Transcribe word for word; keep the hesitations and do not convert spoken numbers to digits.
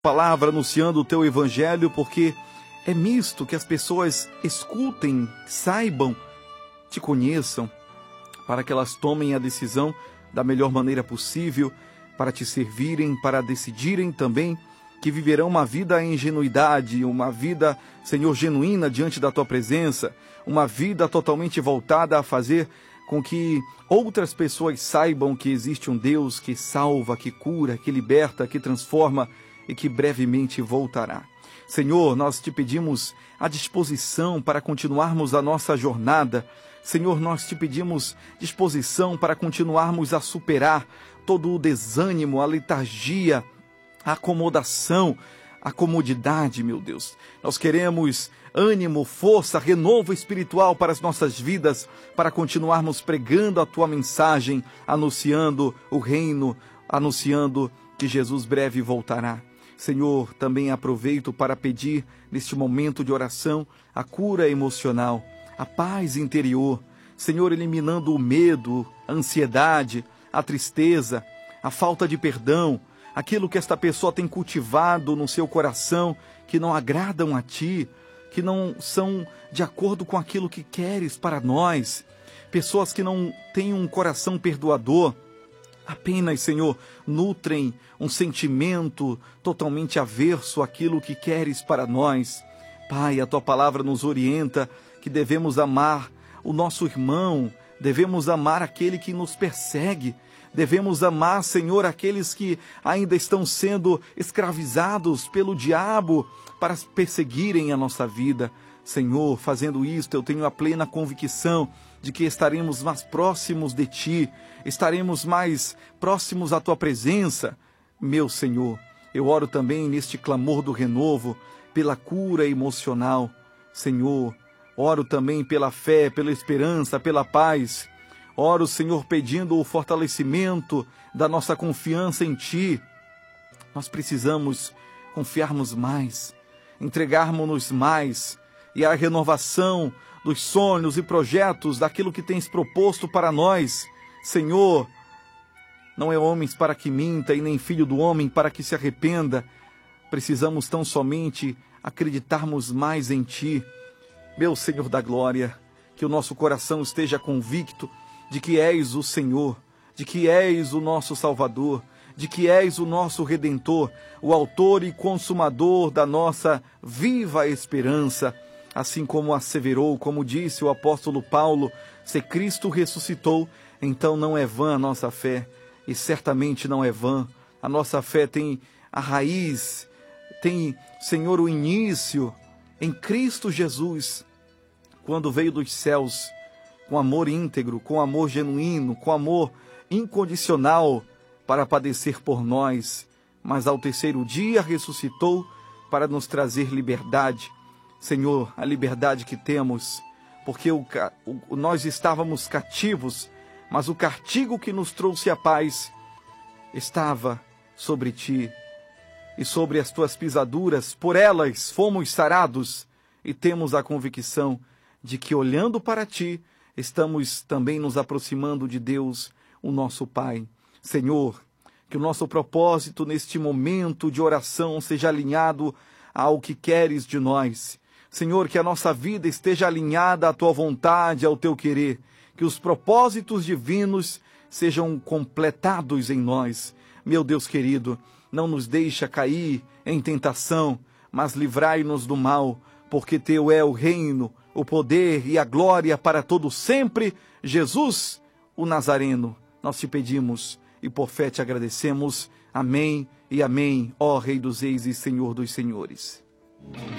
palavra anunciando o teu evangelho, porque é misto que as pessoas escutem, saibam, te conheçam, para que elas tomem a decisão da melhor maneira possível, para te servirem, para decidirem também que viverão uma vida em ingenuidade, uma vida, Senhor, genuína diante da tua presença, uma vida totalmente voltada a fazer com que outras pessoas saibam que existe um Deus que salva, que cura, que liberta, que transforma e que brevemente voltará. Senhor, nós te pedimos a disposição para continuarmos a nossa jornada. Senhor, nós te pedimos disposição para continuarmos a superar todo o desânimo, a letargia, a acomodação, a comodidade, meu Deus. Nós queremos ânimo, força, renovo espiritual para as nossas vidas, para continuarmos pregando a tua mensagem, anunciando o reino, anunciando que Jesus breve voltará. Senhor, também aproveito para pedir, neste momento de oração, a cura emocional, a paz interior. Senhor, eliminando o medo, a ansiedade, a tristeza, a falta de perdão, aquilo que esta pessoa tem cultivado no seu coração, que não agradam a Ti, que não são de acordo com aquilo que queres para nós. Pessoas que não têm um coração perdoador, apenas, Senhor, nutrem um sentimento totalmente averso àquilo que queres para nós. Pai, a Tua palavra nos orienta que devemos amar o nosso irmão, devemos amar aquele que nos persegue, devemos amar, Senhor, aqueles que ainda estão sendo escravizados pelo diabo para perseguirem a nossa vida. Senhor, fazendo isto, eu tenho a plena convicção de que estaremos mais próximos de Ti, estaremos mais próximos à Tua presença. Meu Senhor, eu oro também neste clamor do renovo, pela cura emocional. Senhor, oro também pela fé, pela esperança, pela paz. Oro, Senhor, pedindo o fortalecimento da nossa confiança em Ti. Nós precisamos confiarmos mais, entregarmos-nos mais, e a renovação dos sonhos e projetos daquilo que tens proposto para nós. Senhor, não é homens para que minta e nem filho do homem para que se arrependa. Precisamos tão somente acreditarmos mais em Ti. Meu Senhor da glória, que o nosso coração esteja convicto de que és o Senhor, de que és o nosso Salvador, de que és o nosso Redentor, o autor e consumador da nossa viva esperança. Assim como asseverou, como disse o apóstolo Paulo, se Cristo ressuscitou, então não é vã a nossa fé, e certamente não é vã. A nossa fé tem a raiz, tem, Senhor, o início em Cristo Jesus, quando veio dos céus, com amor íntegro, com amor genuíno, com amor incondicional, para padecer por nós, mas ao terceiro dia ressuscitou para nos trazer liberdade. Senhor, a liberdade que temos, porque o, o, nós estávamos cativos, mas o castigo que nos trouxe a paz estava sobre Ti, e sobre as Tuas pisaduras, por elas fomos sarados, e temos a convicção de que, olhando para Ti, estamos também nos aproximando de Deus, o nosso Pai. Senhor, que o nosso propósito neste momento de oração seja alinhado ao que queres de nós. Senhor, que a nossa vida esteja alinhada à Tua vontade, ao Teu querer, que os propósitos divinos sejam completados em nós. Meu Deus querido, não nos deixa cair em tentação, mas livrai-nos do mal, porque Teu é o reino, o poder e a glória para todo sempre. Jesus, o Nazareno, nós te pedimos e por fé te agradecemos. Amém e amém, ó Rei dos Reis e Senhor dos Senhores.